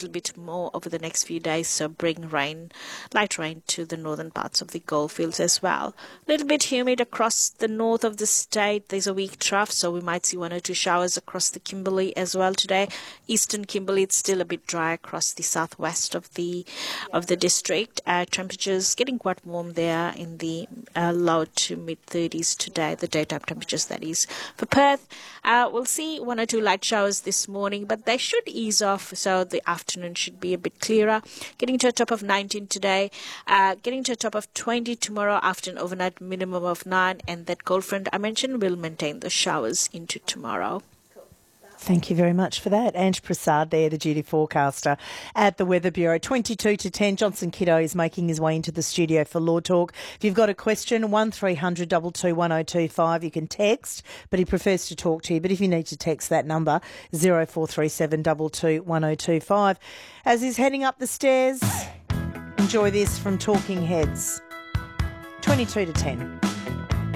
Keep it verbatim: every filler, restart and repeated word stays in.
little bit more over the next few days, so bring rain, light rain to the northern parts of the Goldfields as well. A little bit humid across the north of the state. There's a weak trough, so we might see one or two showers across the Kimberley as well today. Eastern Kimberley, it's still a bit dry across the southwest of the of the district. Uh, temperatures getting quite warm there in the uh, low to mid thirties today, the daytime temperatures that is. For Perth, uh, we'll see one or two light showers this morning, but they should ease off, so the afternoon should be a bit clearer. Getting to a top of nineteen today, uh, getting to a top of twenty tomorrow after an overnight minimum of nine, and that cold front I mentioned will maintain the showers into tomorrow. Thank you very much for that. Ange Prasad there, the duty forecaster at the Weather Bureau. twenty-two to ten, Johnson Kiddo is making his way into the studio for Law Talk. If you've got a question, one three hundred two two one oh two five, you can text, but he prefers to talk to you. But if you need to text that number, zero four three seven two two one oh two five. As he's heading up the stairs, enjoy this from Talking Heads. twenty-two to ten.